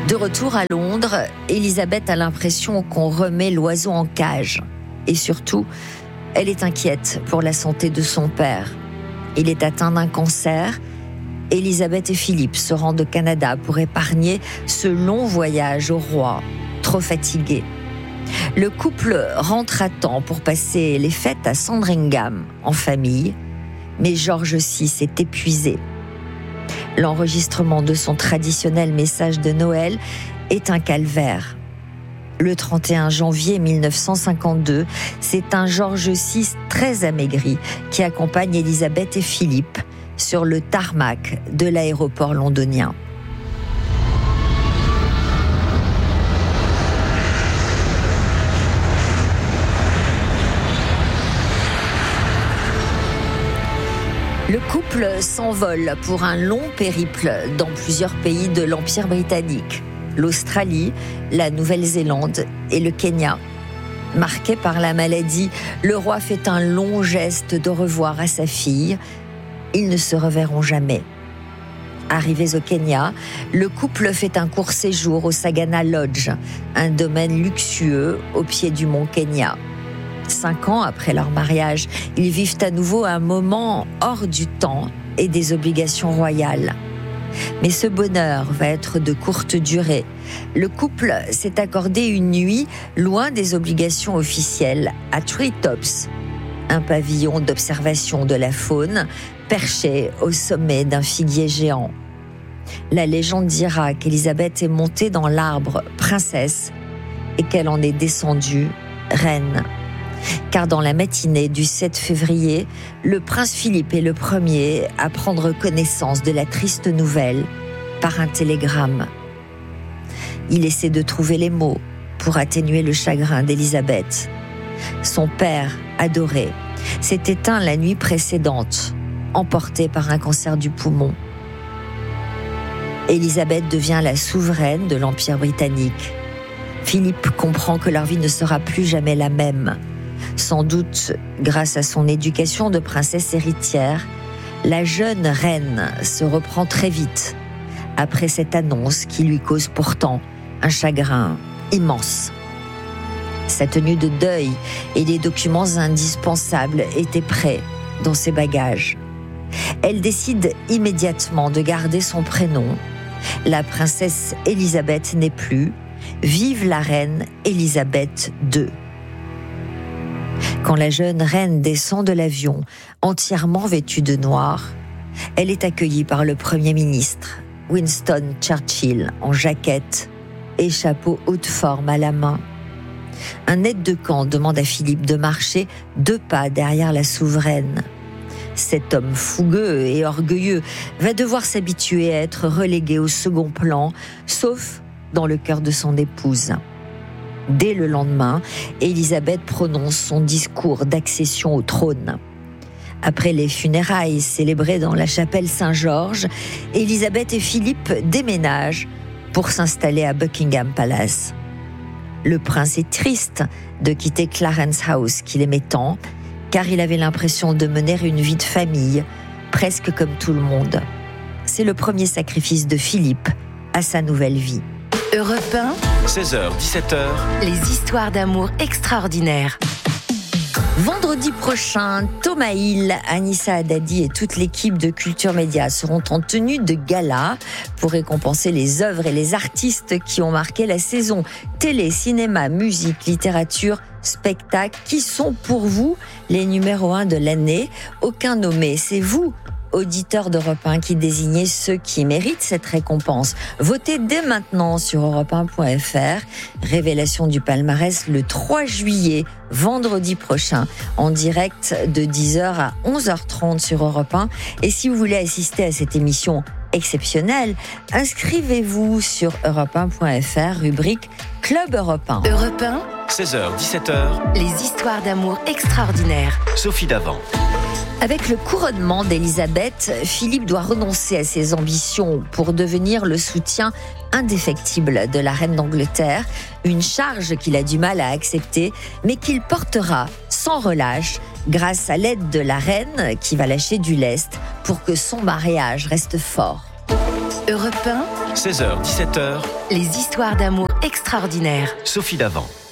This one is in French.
De retour à Londres, Elisabeth a l'impression qu'on remet l'oiseau en cage. Et surtout, elle est inquiète pour la santé de son père. Il est atteint d'un cancer. Elisabeth et Philippe se rendent au Canada pour épargner ce long voyage au roi, trop fatigué. Le couple rentre à temps pour passer les fêtes à Sandringham, en famille, mais George VI est épuisé. L'enregistrement de son traditionnel message de Noël est un calvaire. Le 31 janvier 1952, c'est un George VI très amaigri qui accompagne Elisabeth et Philippe sur le tarmac de l'aéroport londonien. Le couple s'envole pour un long périple dans plusieurs pays de l'Empire britannique, l'Australie, la Nouvelle-Zélande et le Kenya. Marqué par la maladie, le roi fait un long geste de revoir à sa fille. Ils ne se reverront jamais. Arrivés au Kenya, le couple fait un court séjour au Sagana Lodge, un domaine luxueux au pied du mont Kenya. 5 ans après leur mariage, ils vivent à nouveau un moment hors du temps et des obligations royales. Mais ce bonheur va être de courte durée. Le couple s'est accordé une nuit loin des obligations officielles à Treetops, un pavillon d'observation de la faune perché au sommet d'un figuier géant. La légende dira qu'Élisabeth est montée dans l'arbre princesse et qu'elle en est descendue reine. Car dans la matinée du 7 février, le prince Philippe est le premier à prendre connaissance de la triste nouvelle par un télégramme. Il essaie de trouver les mots pour atténuer le chagrin d'Élisabeth. Son père, adoré, s'est éteint la nuit précédente, emporté par un cancer du poumon. Élisabeth devient la souveraine de l'Empire britannique. Philippe comprend que leur vie ne sera plus jamais la même. Sans doute, grâce à son éducation de princesse héritière, la jeune reine se reprend très vite, après cette annonce qui lui cause pourtant un chagrin immense. Sa tenue de deuil et les documents indispensables étaient prêts dans ses bagages. Elle décide immédiatement de garder son prénom. La princesse Élisabeth n'est plus. Vive la reine Élisabeth II. Quand la jeune reine descend de l'avion, entièrement vêtue de noir, elle est accueillie par le Premier ministre, Winston Churchill, en jaquette et chapeau haute forme à la main. Un aide de camp demande à Philippe de marcher 2 pas derrière la souveraine. Cet homme fougueux et orgueilleux va devoir s'habituer à être relégué au second plan, sauf dans le cœur de son épouse. Dès le lendemain, Élisabeth prononce son discours d'accession au trône. Après les funérailles célébrées dans la chapelle Saint-Georges, Élisabeth et Philippe déménagent pour s'installer à Buckingham Palace. Le prince est triste de quitter Clarence House qu'il aimait tant, car il avait l'impression de mener une vie de famille, presque comme tout le monde. C'est le premier sacrifice de Philippe à sa nouvelle vie. Europe 1, 16h-17h, les histoires d'amour extraordinaires. Vendredi prochain, Thomas Hill, Anissa Haddadi et toute l'équipe de Culture Média seront en tenue de gala pour récompenser les œuvres et les artistes qui ont marqué la saison. Télé, cinéma, musique, littérature, spectacle, qui sont pour vous les numéros 1 de l'année? Aucun nommé, c'est vous, auditeurs d'Europe 1, qui désignez ceux qui méritent cette récompense. Votez dès maintenant sur europe1.fr. Révélation du palmarès le 3 juillet, vendredi prochain, en direct de 10h à 11h30 sur Europe 1. Et si vous voulez assister à cette émission exceptionnelle, inscrivez-vous sur europe1.fr, rubrique Club Europe 1. Europe 1, 16h-17h, les histoires d'amour extraordinaires. Sophie Davant. Avec le couronnement d'Élisabeth, Philippe doit renoncer à ses ambitions pour devenir le soutien indéfectible de la reine d'Angleterre, une charge qu'il a du mal à accepter, mais qu'il portera sans relâche grâce à l'aide de la reine qui va lâcher du lest pour que son mariage reste fort. Europe 1, 16h, 17h, les histoires d'amour extraordinaires. Sophie Davant.